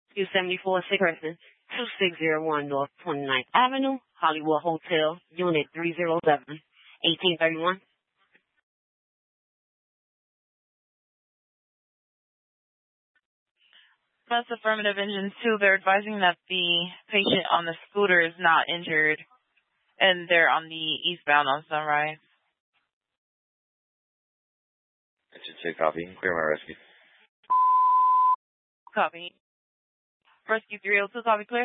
274 Crescent, 2601 North 29th Avenue, Hollywood Hotel, Unit 307, 1831. That's affirmative. Engine 2. They're advising that the patient on the scooter is not injured, and they're on the eastbound on Sunrise. Engine 2, copy. Clear my rescue. Copy. Rescue 302, copy, clear?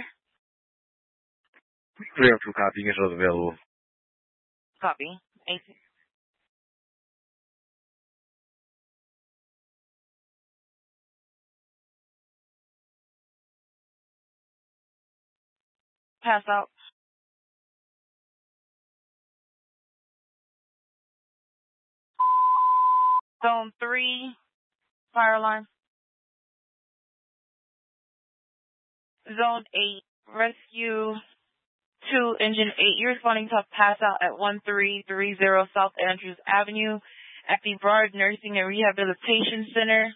302, copy. Controls available. Copy. 18. Pass out. Zone 3, fire alarm. Zone 8, rescue 2, engine 8. You're responding to a pass out at 1330 South Andrews Avenue at the Brard Nursing and Rehabilitation Center.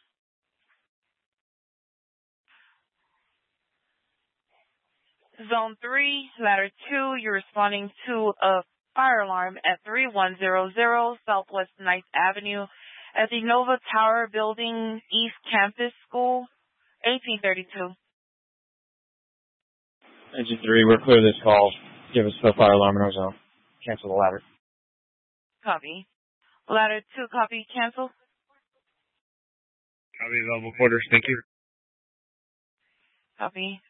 Zone 3, ladder 2. You're responding to a fire alarm at 3100 Southwest 9th Avenue at the Nova Tower Building East Campus School, 1832. Engine 3, we're clear this call. Give us the fire alarm in our zone. Cancel the ladder. Copy. Ladder 2, copy, cancel. Copy, available quarters. Thank you. Copy.